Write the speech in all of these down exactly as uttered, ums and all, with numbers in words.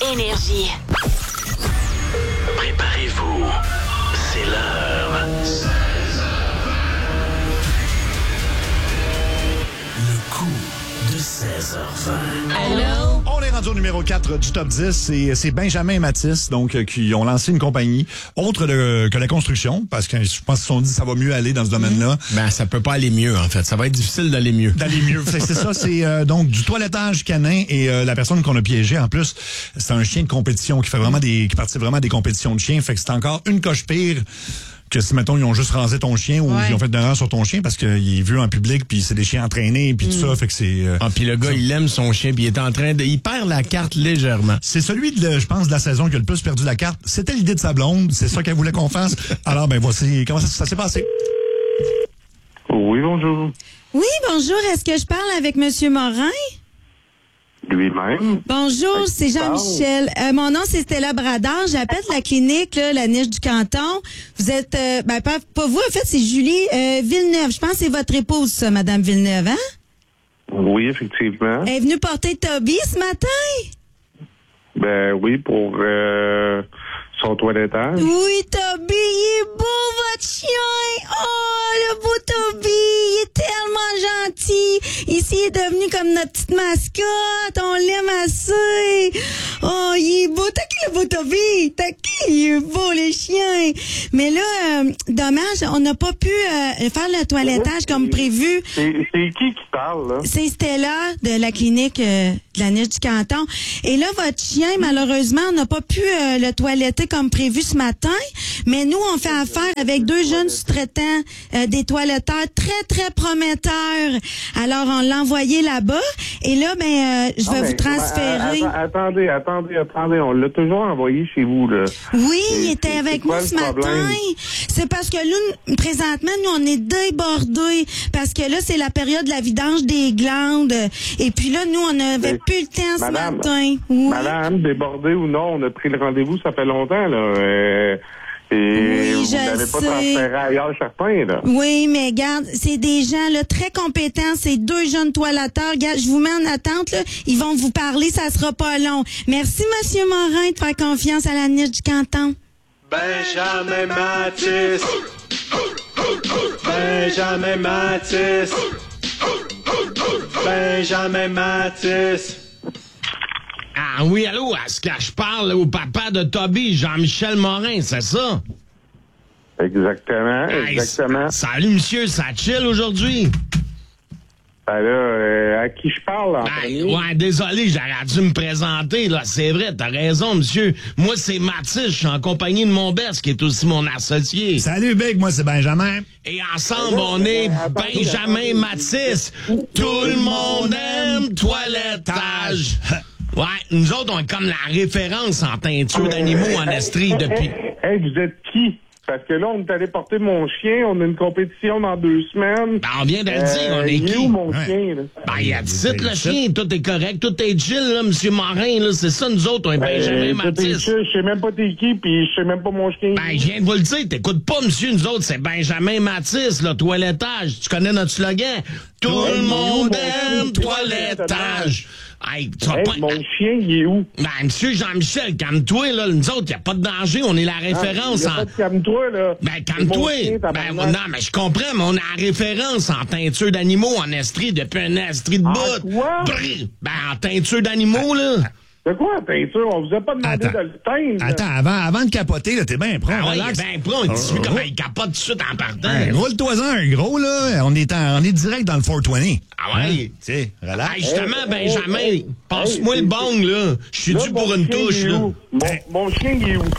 Énergie. Préparez-vous, c'est l'heure. Le coup de seize heures vingt. Allô? On est rendu au numéro quatre du top dix et c'est Benjamin et Mathis donc, euh, qui ont lancé une compagnie autre de, que la construction parce que je pense qu'ils se sont dit que ça va mieux aller dans ce domaine-là. Ben, ça peut pas aller mieux, en fait. Ça va être difficile d'aller mieux. D'aller mieux. C'est, c'est ça, c'est euh, donc du toilettage canin et euh, la personne qu'on a piégée, en plus, c'est un chien de compétition qui fait vraiment des, qui participe vraiment à des compétitions de chiens. Fait que c'est encore une coche pire que si, mettons, ils ont juste rasé ton chien ou Ouais. ils ont fait de l'erreur sur ton chien parce qu'il est vu en public puis c'est des chiens entraînés puis tout ça. Fait que c'est... euh, Ah, puis le gars, ça. il aime son chien, puis il est en train de... Il perd la carte légèrement. C'est celui, de, je pense, de la saison qui a le plus perdu la carte. C'était l'idée de sa blonde. C'est ça qu'elle voulait qu'on fasse. Alors, ben voici comment ça, ça s'est passé. Oui, bonjour. Oui, bonjour. Est-ce que je parle avec Monsieur Morin? Lui-même. Bonjour, Qui c'est parle? Jean-Michel. Euh, mon nom, c'est Stella Bradard. J'appelle de la clinique, là, la Niche du Canton. Vous êtes... Euh, ben, pas, pas vous, en fait, c'est Julie euh, Villeneuve. Je pense que c'est votre épouse, ça, Madame Villeneuve, hein? Oui, effectivement. Elle est venue porter Toby ce matin? Ben oui, pour euh, son toilettage. Oui, Toby, il est beau, votre chien! Oh, le beau Toby! Il est tellement gentil! Ici, il est devenu comme notre petite mascotte! On l'aime assez! Oh, il est beau! T'as qui le beau Toby? T'as qui? Il est beau, les chiens! Mais là, euh, dommage, on n'a pas pu euh, faire le toilettage comme prévu. C'est, c'est qui qui parle, là? C'est Stella de la clinique euh, de la Niche du Canton. Et là, votre chien, malheureusement, on n'a pas pu euh, le toiletter comme prévu ce matin. Mais nous, on fait affaire avec deux jeunes sous-traitants, euh, des toiletteurs très, très prometteurs. Alors, on l'a envoyé là-bas. Et là, ben, euh, je vais Ah, vous ben, transférer. att- Attendez, attendez, attendez. On l'a toujours envoyé chez vous, là. Oui, C'est- il était c'est- avec c'est quoi moi le ce matin. problème? C'est parce que là, nous, présentement, nous, on est débordés. Parce que là, c'est la période de la vidange des glandes. Et puis là, nous, on n'avait Mais, plus le temps madame, ce matin. Oui. Madame, débordée ou non, on a pris le rendez-vous, ça fait longtemps, là. Euh, et Oui, vous je n'avez pas sais. transféré ailleurs certains, là. Oui, mais regarde, c'est des gens là très compétents, c'est deux jeunes toiletteurs. Regarde, je vous mets en attente là, ils vont vous parler, ça sera pas long. Merci Monsieur Morin de faire confiance à la Niche du Canton. Benjamin Mathis. Benjamin Mathis. Benjamin Mathis. Ah oui, allô, est-ce que je parle au papa de Toby, Jean-Michel Morin, c'est ça? Exactement, Hey, exactement. s- Salut, monsieur, ça chill aujourd'hui? Ben là, euh, à qui je parle, en Ben, premier? ouais, désolé, j'aurais dû me présenter, là. C'est vrai, t'as raison, monsieur. Moi, c'est Mathis, je suis en compagnie de mon best, qui est aussi mon associé. Salut, Big. Moi, c'est Benjamin. Et ensemble, on est Benjamin Mathis. Tout le monde aime toilettage. Ouais, nous autres, on est comme la référence en teinture d'animaux en Estrie depuis... Hey, vous êtes qui? Parce que là, on est allé porter mon chien, on a une compétition dans deux semaines. Ben, on vient de le dire, on est il est qui? où, mon Ouais. chien, là? Ben, il y a dix-sept, le chien, tout est correct, tout est chill, là, monsieur Morin, là, c'est ça, nous autres, on est Benjamin Euh, t'es- Mathis. Je sais même pas t'es qui, puis je sais même pas mon chien. Ben, je viens de vous le dire, t'écoutes pas, monsieur, nous autres, c'est Benjamin Mathis, le toilettage. Tu connais notre slogan? Tout Ouais, le il est où, monde mon aime chien? toilettage. Hey, tu vas Hey, pas... mon chien, il est où? Ben, monsieur Jean-Michel, calme-toi, là, nous autres, y a pas de danger, on est la référence Il y a en... pas de calme-toi, là. Ben, C'est calme-toi. mon chien, Ben, tabarnak. non, mais je comprends, mais on a la référence en teinture d'animaux en Estrie depuis un Estrie de En bout. quoi? Brrr. Ben, en teinture d'animaux, là. C'est quoi la teinture? On vous a pas demandé Attends. de le teindre. là. Attends, avant, avant de capoter, là, t'es bien prêt, Ah ouais, il est relax. ben pro, il dit Oh. comment il capote tout de suite en partant. Hey, roule-toi-en un gros, là. On est, en- on est direct dans le quatre cent vingt. Ah ouais? Hein? Tu sais, relax. Hey, justement, Hey, Benjamin, hey, passe-moi hey, le c'est- bong, là. Je suis Là, dû mon pour une chien, touche, il est là. où? Mon, mon chien, il est où?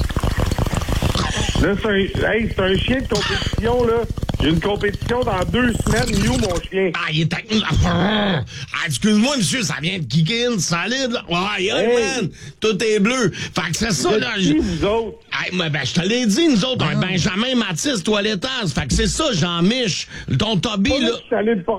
Là, c'est un, hey, c'est un chien de compétition, là. J'ai une compétition dans deux semaines. Il est où, mon chien? Ah, il est avec nous. Ah, excuse-moi, monsieur, ça vient de kicker in, solide, là. Ouais, yeah, Hey. man. Tout est bleu. Fait que c'est ça, Vous là. êtes je- qui, vous autres? Hey, moi, ben, je te l'ai dit, nous autres, on est Benjamin Mathis, toilettage. Fait que c'est ça, Jean-Mich. Ton Toby, Pas là. là, je suis allé le porter.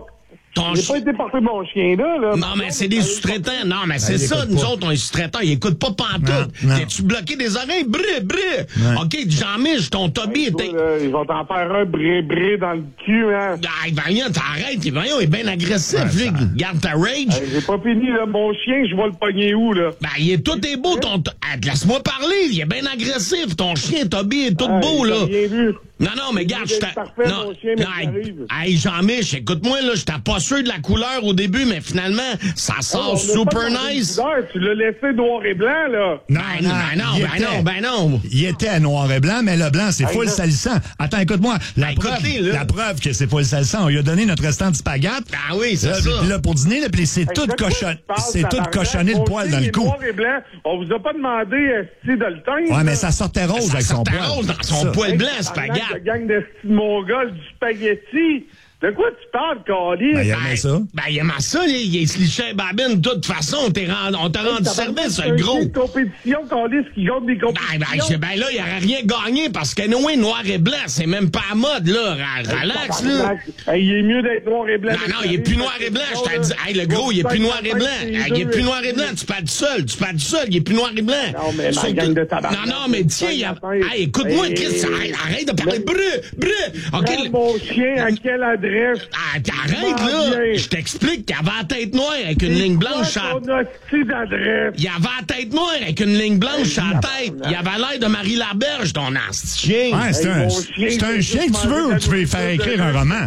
Ton J'ai chien... pas été porter mon chien là. là. Non, mais c'est des sous-traitants. Non, mais c'est Ben, ça. ils Nous écoutent autres, on est sous-traitants. Ils écoutent pas pantoute. Non, non. T'es-tu bloqué des oreilles? Bré, bré. Ouais. OK, Jean-Mich, ton Toby Hey, toi, était... là, ils vont t'en faire un bré-bré dans le cul, hein. Hey, Vaillant, t'arrêtes. Vaillant, il est bien agressif, Ouais, lui. ça- Garde ta rage. Hey, j'ai pas fini, là. Mon chien, je vais le pogner où, là? Ben, il est tout est beau, ton... Ah, laisse-moi parler. Il est bien agressif. Ton chien, Toby, est tout Hey, beau, t'as là. rien vu. Non, non, mais regarde, je C'est t'ai... parfait, Non, mon chien, mais non, j'arrive. hey, Jean-Mich, écoute-moi, là, j'étais pas sûr de la couleur au début, mais finalement, ça On sort a super pas demandé de nice. couleur, tu l'as laissé noir et blanc, là. Non, Ben non, ben non, il ben était- non, ben non. Il était noir et blanc, mais le blanc, c'est Hey, full là. salissant. Attends, écoute-moi. La, Ben, preuve, écoutez, là. la preuve que c'est full salissant, on lui a donné notre restant de spaghetti. Ben oui, c'est Là, ça. puis là, pour dîner, là, puis c'est Hey, tout, de quoi cochon... tu parles, c'est tout tabarnak? cochonné le Mon poil chien, dans il le est cou. noir et blanc. On vous a pas demandé, esti, de le teindre. Ouais, mais là. ça sortait rose Ça avec son sortait poil. rose dans son Ça. poil Hey, blanc, tabarnak, spaghetti. le gang de sti de Mongols du spaghetti. De quoi tu parles, Cali? Ben, il Ben, aimait ça. Ben, il aimait ça, il, il se lichait babine. De toute façon, t'es rend- on t'a rendu service, le gros. C'est une compétition, Cali, qui gagne des Ben, compétitions. ben, je- ben là, il aurait rien gagné parce que Noé, noir et blanc, c'est même pas à mode, là. Ra- Relax, là. Tabarnak. Hey, il est mieux d'être noir et blanc. Non, non, il est plus noir et blanc, je t'ai dit. Hey, le gros, il est plus noir et blanc. Hey, il est plus noir et blanc, tu parles tout seul, tu parles tout seul, il est plus noir et blanc. Non, mais ma Sauf gang que- de tabarnak, Non, non, mais tiens, il y a... Hey, écoute-moi, Hey, Chris, arrête, arrête de parler. Brû, brû. OK, Prends le- mon chien, à quelle adresse? Ah, t'arrêtes, M'en là. viens. Je t'explique qu'il avait la tête noire avec une ligne blanche à... Ton hostie d'adresse. Il avait la tête noire avec une ligne blanche à la tête. Il avait l'air de Marie Laberge, ton asti chien. Ouais, c'est Hey, un, mon c'est chien, un j'ai chien juste que tu veux mangé ou de tu veux la lui faire nourriture écrire de- un roman?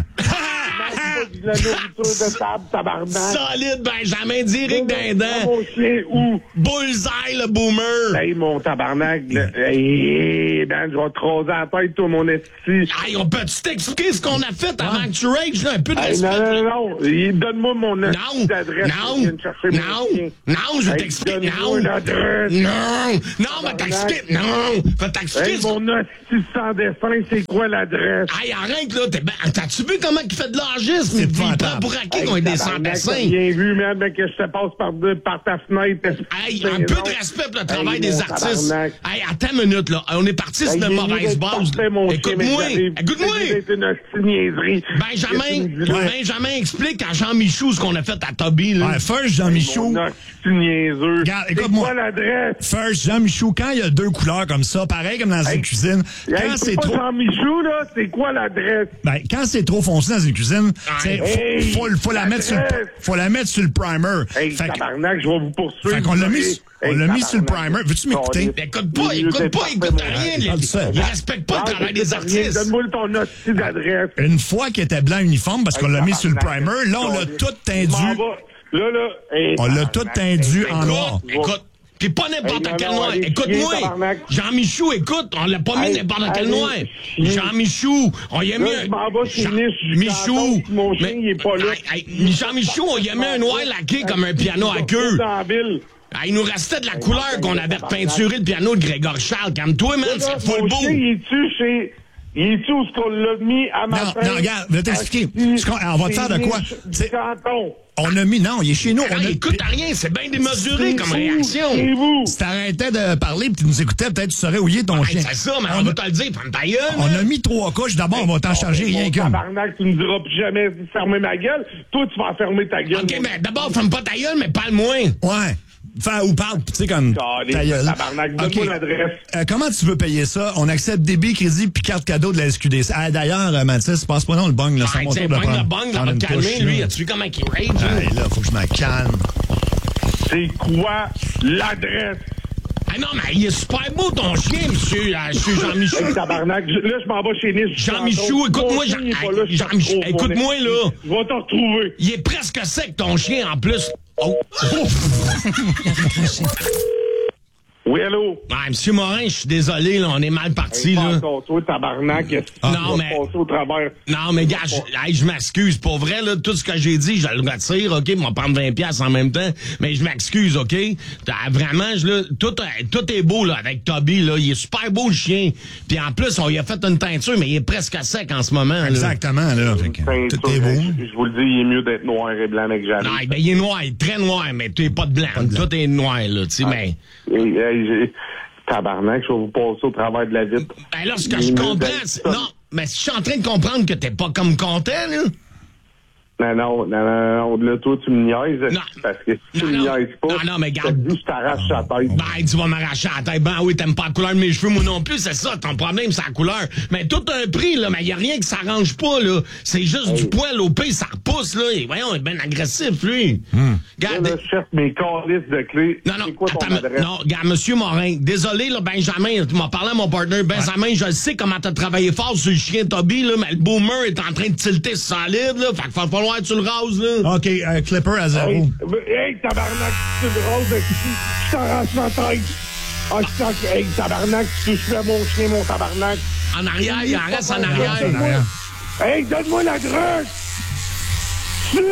De la nourriture de table, tabarnak. Solide Benjamin direct d'un Prends dent. mon chien où? Bullseye, le boomer. Hey, mon tabarnak. là. Hey, Dan, je vais te raser la tête, toi, mon esti. Hey, on peut-tu t'expliquer ce qu'on a fait avant que tu rages, là? Un peu de Hey, respect. non, non, non. Il- Donne-moi mon Non, hostie d'adresse. non, Je viens de chercher mon non, chien. non, je vais Hey, t'expliquer, donne-moi non. l'adresse. Non, non, va t'expliquer, non, va t'expliquer. Hey, ce- mon hostie sans dessin, c'est quoi l'adresse? Hey, arrête, là, t'es ben- t'as-tu vu comment il fait de l'agisme? Il il prend épouvantable. pour acquis Hey, qu'on est des tabarnak, sans-dessins. t'as bien vu, man, mais que je te passe par, de- par ta fenêtre. Hey, un peu de respect pour le travail Hey, des mon artistes. tabarnak. Hey, attends une minute, là. On est parti sur Hey, une il est mauvaise mieux d'être base. parfait, mon chien, Écoute-moi, mais j'arrive. écoute-moi. C'est une hostie niaiserie. Benjamin, Qu'est-ce que tu me dis là? Benjamin explique à Jean Michou ce qu'on a fait à Toby, là. Ouais, first, Jean Michou. Mon hostie niaiseux. Regarde, C'est écoute-moi. quoi l'adresse? First, Jean Michou, quand il y a deux couleurs comme ça, pareil comme dans une Hey, cuisine, Hey, quand c'est c'est pas trop. Jean-Michou, là, c'est quoi l'adresse? Ben, quand c'est trop foncé dans une cuisine, c'est- faut, Hey, faut, faut la mettre sur le, l'adresse. faut la mettre sur le primer. Hey, Fait que- tabarnak, je vais vous poursuivre. fait qu'on l'a mis, on Hey, l'a mis sur le tabarnak. primer. Veux-tu m'écouter? Mais écoute pas, Il est écoute mieux pas, d'être écoute parfait, rien. mon Il, gars. Ça. il respecte pas le Ah, travail mais des c'est rien. artistes. Donne-moi ton hostie d'adresse. Une fois qu'il était blanc uniforme, parce qu'on Hey, l'a mis sur le tabarnak. primer, là, on l'a tout Je m'en tendu. vais. Là, là. Hey, On l'a tabarnak. tout tendu Hey, en noir. Écoute, écoute. Pis pas n'importe Hey, non, quel non, noir. allez, Écoute-moi. chier, tabarnak. Jean-Michou, écoute, on l'a pas mis Hey, n'importe quel allez, noir. chier. Jean-Michou, on y a Là, mis je m'en vais chez Jean- Nice, je Michou. t'entends, mon chien, mais- il est pas là. Hey, hey, Jean-Michou, on y a mis un noir laqué comme un piano à queue. Dans la ville. Ah, il nous restait de la couleur qu'on avait repeinturé le piano de Grégory Charles. Calme-toi, man, Là, c'est full mon beau. chien, il est-tu chez... Il est-tu où ce qu'on l'a mis à ma Non, non, regarde, je vais t'expliquer. Ce qu'on- on va te faire de quoi? C'est- canton. On a mis, non, il est chez nous. Ah, On a, écoute à rien, c'est bien démesuré comme réaction. C'est vous. si t'arrêtais de parler et tu nous écoutais, peut-être tu saurais où il est ton Hey, chien. c'est ça, mais on, on va a, te le dire, prends ta gueule. on man. a mis trois couches. D'abord, on va t'en charger rien Mon qu'une. tabarnak, tu ne diras plus jamais de fermer ma gueule. Toi, tu vas fermer ta gueule. OK, mais d'abord, ferme pas ta gueule, mais parle moins. Ouais. Enfin, ou parle, tu sais, comme. Calé, ta gueule. tabarnak, donne-moi OK. l'adresse. Euh, comment tu veux payer ça? On accepte débit, crédit puis carte cadeau de la S Q D C. Ah, d'ailleurs, euh, Mathis, passe pas non le bong, là. C'est Ah, mon tu sais, tour de pogne le prendre- bang, ça prendre va une te calmer, couche, lui. là. As-tu vu comment il rage? hein? Hey, là, faut que je me calme. C'est quoi l'adresse? Ah non, mais il est super beau, ton chien, monsieur, euh, monsieur Jean-Michou. Hey, tabarnak, je- là, je m'en vais chez Nice. Jean-Michou, écoute-moi, Jean- Jean... Hey, Jean-Michou, écoute-moi, là. Je vais te retrouver. Il est presque sec, ton chien, en plus. Oh. Oui, allô? Ah, monsieur Morin, je suis désolé, là, on est mal parti, Hey, là. passe ton toi, tabarnak. Est-ce que Ah, tu non, vas mais- passer au travers? Non, mais gars, je, hey, je m'excuse. Pour vrai, là, tout ce que j'ai dit, je le retire, OK? M'en prendre vingt piastres en même temps. Mais je m'excuse, OK? T'as- Vraiment, je, là, tout, euh, tout est beau, là, avec Toby, là. Il est super beau, le chien. Puis en plus, on lui a fait une teinture, mais il est presque sec en ce moment, là. Exactement, là. Fait que, Peinture, tout est beau. Je, je vous le dis, il est mieux d'être noir et blanc, mec, j'arrive. Non, ben, il est noir, il est très noir, mais tu es pas de blanc. Tout est noir, là, tu sais, mais... Hey, hey, j'ai- tabarnak, je vais vous passer au travers de la vitre. Ben là, ce que Il est je mieux comprends, d'être c'est... ça. Non, mais je suis en train de comprendre que t'es pas comme content, là. Non, non, non, non, là, toi, tu me niaises. Non. Parce que si tu Non, me non. niaises pas, Non, non, mais je te garde. dis, je t'arrache la tête. Ben, tu vas m'arracher la tête. Ben oui, t'aimes pas la couleur de mes cheveux, moi non plus, c'est ça. Ton problème, c'est la couleur. Mais tout un prix, là, mais y a rien qui s'arrange pas, là. C'est juste Hey. du poil au pays, ça repousse, là. Et voyons, il est bien agressif, lui. Hmm. Là, Regarde. là, je cherche mes calices de clés. Non, non, C'est quoi ton attends, adresse? non, regarde, Monsieur Morin, désolé, là, Benjamin, tu m'as parlé à mon partner, Benjamin, je sais comment t'as travaillé fort sur le chien Toby, là, mais le boomer est en train de tilter solide, là, fait qu'il va falloir que tu le rases, là. OK, euh, Clipper à zéro. Hey, hey, tabarnak, tu me roses de je t'arrache ma tête. Ah, je t'en... Hey, tabarnak, tu touches à mon chien, mon tabarnak. En arrière, il en reste en En arrière. arrière. Hey, donne-moi la drogue! Suite!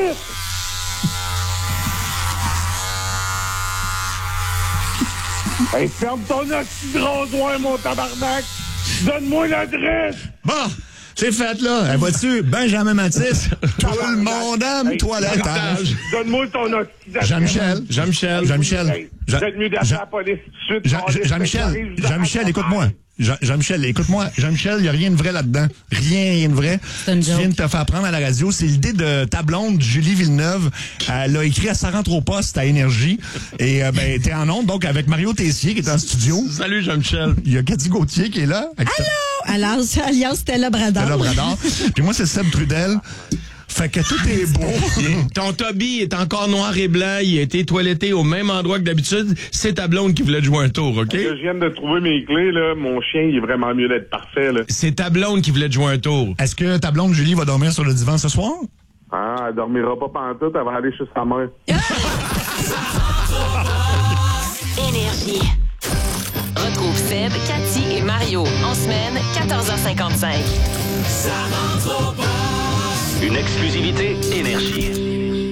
Hey, ferme ton oxy de rasoir, mon tabarnak! Donne-moi l'adresse! Bon, c'est fait, là. Elle va-tu, Benjamin Matisse? Tout le monde aime Hey, toilettage. Donne-moi ton oxy d'adresse. Jean-Michel. Jean-Michel. Jean-Michel. Hey, Jean- Vous êtes mieux d'appeler Jean- la police tout de suite. Jean- Jean- Jean-Michel, Jean-Michel, écoute-moi. Jean- Jean-Michel, écoute-moi. Jean-Michel, il n'y a rien de vrai là-dedans. Rien, rien de vrai. C'est une Tu viens joke. de te faire prendre à la radio. C'est l'idée de ta blonde, Julie Villeneuve. Elle a écrit à Ça rentre au poste à Énergie. Et euh, ben, t'es en onde, donc, avec Mario Tessier, qui est en studio. Salut, Jean-Michel. Il y a Cathy Gauthier qui est là. avec sa- Alors, alias Stella Bradard. Stella Bradard. Puis moi, c'est Seb Trudel. Fait que tout est beau. Ton Toby est encore noir et blanc, il a été toiletté au même endroit que d'habitude. C'est ta blonde qui voulait te jouer un tour, OK? Là, je viens de trouver mes clés, là. Mon chien, il est vraiment mieux d'être parfait, là. C'est ta blonde qui voulait te jouer un tour. Est-ce que ta blonde Julie va dormir sur le divan ce soir? Ah, elle dormira pas pantoute, elle va aller chez sa mère. Énergie. Retrouve Seb, Cathy et Mario en semaine, quatorze heures cinquante-cinq. Ça rentre au poste. Une exclusivité Énergie.